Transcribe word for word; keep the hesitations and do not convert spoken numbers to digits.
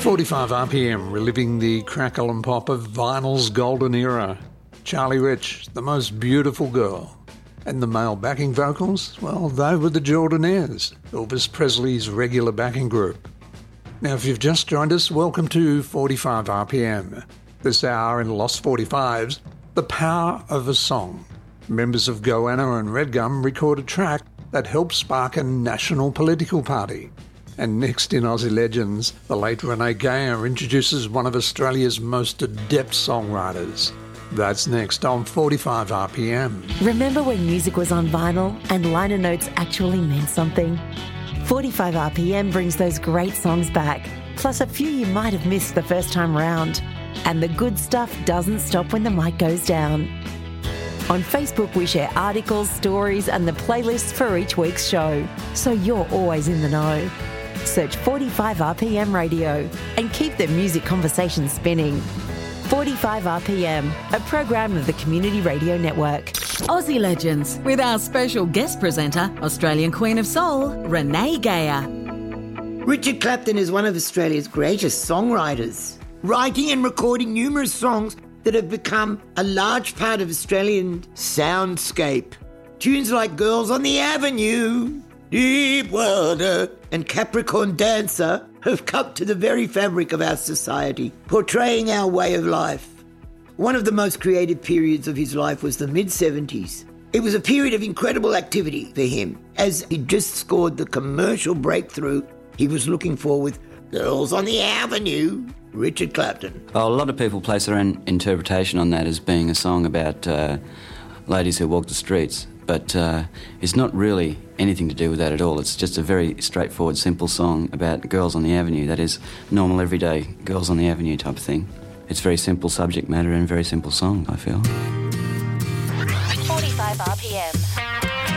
forty-five R P M, reliving the crackle and pop of vinyl's golden era. Charlie Rich, The Most Beautiful Girl. And the male backing vocals, well, they were the Jordanaires, Elvis Presley's regular backing group. Now, if you've just joined us, welcome to forty-five R P M. This hour in Lost forty-fives, The Power of a Song. Members of Goanna and Redgum record a track that helped spark a national political party. And next in Aussie Legends, the late Renee Geyer introduces one of Australia's most adept songwriters. That's next on forty-five R P M. Remember when music was on vinyl and liner notes actually meant something? forty-five R P M brings those great songs back, plus a few you might have missed the first time round. And the good stuff doesn't stop when the mic goes down. On Facebook, we share articles, stories, and the playlists for each week's show, so you're always in the know. Search forty-five R P M Radio and keep the music conversation spinning. forty-five R P M, a program of the Community Radio Network. Aussie Legends, with our special guest presenter, Australian Queen of Soul, Renee Geyer. Richard Clapton is one of Australia's greatest songwriters, writing and recording numerous songs that have become a large part of Australian soundscape. Tunes like Girls on the Avenue, Deep Water, and Capricorn Dancer have cut to the very fabric of our society, portraying our way of life. One of the most creative periods of his life was the mid-seventies. It was a period of incredible activity for him, as he just scored the commercial breakthrough he was looking for with Girls on the Avenue, Richard Clapton. Well, a lot of people place their own interpretation on that as being a song about uh, ladies who walk the streets, but uh, it's not really anything to do with that at all. It's just a very straightforward, simple song about girls on the avenue. That is, normal, everyday girls on the avenue type of thing. It's very simple subject matter and very simple song, I feel. forty-five R P M.